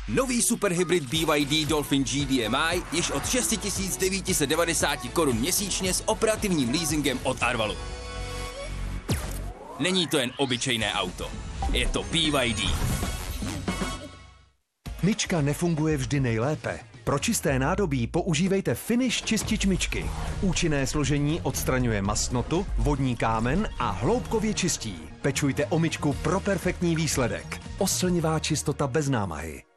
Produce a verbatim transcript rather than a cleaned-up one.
Nový superhybrid B Y D Dolphin G D M I již od šest tisíc devět set devadesát korun měsíčně s operativním leasingem od Arvalu. Není to jen obyčejné auto, je to B Y D. Myčka nefunguje vždy nejlépe. Pro čisté nádobí používejte Finish čistič myčky. Účinné složení odstraňuje mastnotu, vodní kámen a hloubkově čistí. Pečujte o myčku pro perfektní výsledek. Oslnivá čistota bez námahy.